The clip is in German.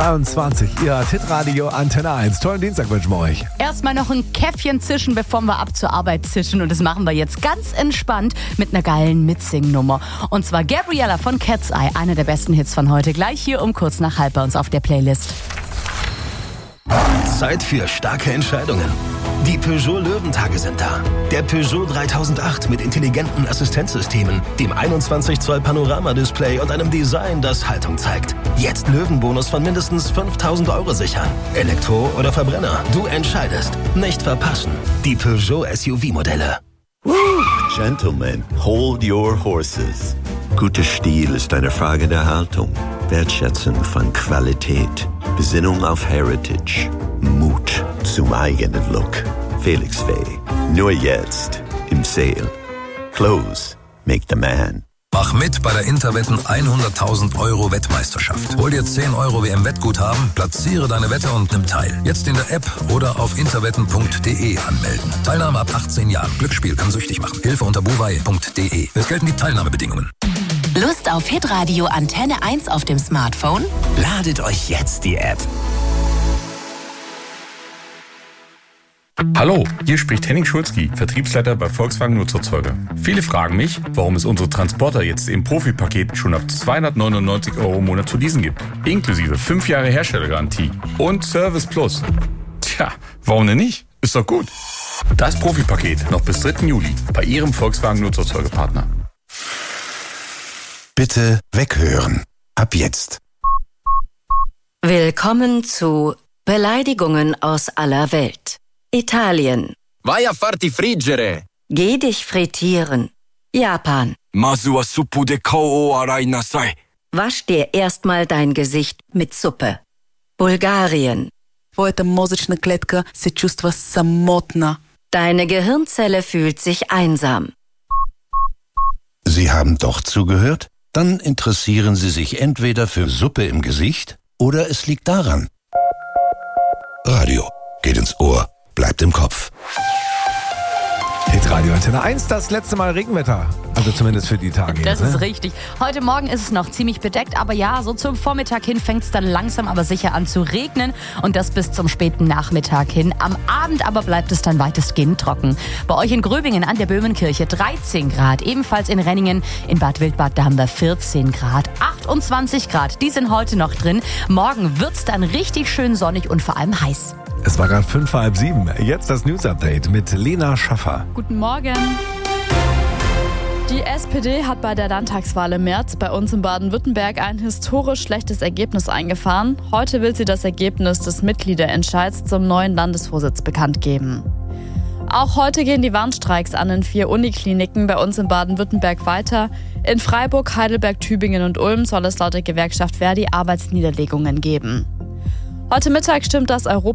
8:23 Uhr, ihr Hitradio Antenne 1. Tollen Dienstag wünschen wir euch. Erstmal noch ein Käffchen zischen, bevor wir ab zur Arbeit zischen. Und das machen wir jetzt ganz entspannt mit einer geilen Mitsing-Nummer. Und zwar Gabriella von Cat's Eye, einer der besten Hits von heute. Gleich hier um kurz nach halb bei uns auf der Playlist. Zeit für starke Entscheidungen. Die Peugeot Löwentage sind da. Der Peugeot 3008 mit intelligenten Assistenzsystemen, dem 21 Zoll Panoramadisplay und einem Design, das Haltung zeigt. Jetzt Löwenbonus von mindestens 5.000 € sichern. Elektro oder Verbrenner, du entscheidest. Nicht verpassen. Die Peugeot SUV-Modelle. Gentlemen, hold your horses. Guter Stil ist eine Frage der Haltung, Wertschätzung von Qualität, Besinnung auf Heritage, Mut zum eigenen Look. Felix Faye, nur jetzt im Sale. Clothes make the man. Mach mit bei der Interwetten 100.000 € Wettmeisterschaft. Hol dir 10 € WM-Wettguthaben, platziere deine Wette und nimm teil. Jetzt in der App oder auf interwetten.de anmelden. Teilnahme ab 18 Jahren. Glücksspiel kann süchtig machen. Hilfe unter buwei.de. Es gelten die Teilnahmebedingungen. Lust auf Hitradio Antenne 1 auf dem Smartphone? Ladet euch jetzt die App. Hallo, hier spricht Henning Schulzki, Vertriebsleiter bei Volkswagen Nutzerzeuger. Viele fragen mich, warum es unsere Transporter jetzt im Profi-Paket schon ab 299 € im Monat zu leasen gibt. Inklusive 5 Jahre Herstellergarantie und Service Plus. Tja, warum denn nicht? Ist doch gut. Das Profi-Paket noch bis 3. Juli bei Ihrem Volkswagen Nutzerzeugerpartner. Bitte weghören. Ab jetzt. Willkommen zu Beleidigungen aus aller Welt. Italien. Vai a farti friggere. Geh dich frittieren. Japan. Masu wa suppu de kao o arai nasai. Wasch dir erstmal dein Gesicht mit Suppe. Bulgarien. Твоята мозъчна клетка се чувства самотна. Deine Gehirnzelle fühlt sich einsam. Sie haben doch zugehört? Dann interessieren Sie sich entweder für Suppe im Gesicht oder es liegt daran. Radio geht ins Ohr, bleibt im Kopf. Hitradio Antenne 1, das letzte Mal Regenwetter. Also zumindest für die Tage. Das jetzt, ist richtig. Heute Morgen ist es noch ziemlich bedeckt, aber ja, so zum Vormittag hin fängt es dann langsam aber sicher an zu regnen und das bis zum späten Nachmittag hin. Am Abend aber bleibt es dann weitestgehend trocken. Bei euch in Gröbingen an der Böhmenkirche 13 Grad, ebenfalls in Renningen, in Bad Wildbad, da haben wir 14 Grad, 28 Grad, die sind heute noch drin. Morgen wird es dann richtig schön sonnig und vor allem heiß. Es war gerade 5 vor halb 7. Jetzt das News-Update mit Lena Schaffer. Guten Morgen. Die SPD hat bei der Landtagswahl im März bei uns in Baden-Württemberg ein historisch schlechtes Ergebnis eingefahren. Heute will sie das Ergebnis des Mitgliederentscheids zum neuen Landesvorsitz bekannt geben. Auch heute gehen die Warnstreiks an in 4 Unikliniken bei uns in Baden-Württemberg weiter. In Freiburg, Heidelberg, Tübingen und Ulm soll es laut der Gewerkschaft Verdi Arbeitsniederlegungen geben. Heute Mittag stimmt das